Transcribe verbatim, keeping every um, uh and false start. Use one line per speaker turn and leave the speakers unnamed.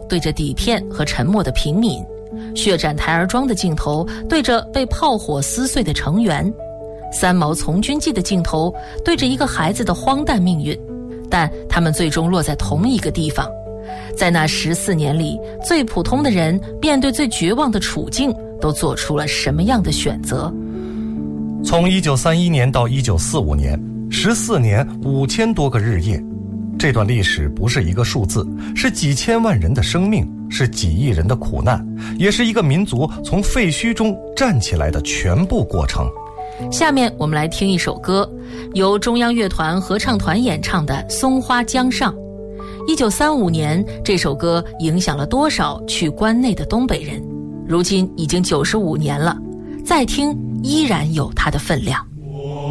对着底片和沉默的平民，血斩台儿庄的镜头对着被炮火撕碎的成员，三毛从军记的镜头对着一个孩子的荒诞命运，但他们最终落在同一个地方。在那十四年里，最普通的人面对最绝望的处境，都做出了什么样的选择？
从一九三一年到一九四五年，十四年五千多个日夜，这段历史不是一个数字，是几千万人的生命，是几亿人的苦难，也是一个民族从废墟中站起来的全部过程。
下面我们来听一首歌，由中央乐团合唱团演唱的《松花江上》。一九三五年，这首歌影响了多少去关内的东北人？如今已经九十五年了，再听依然有它的分量。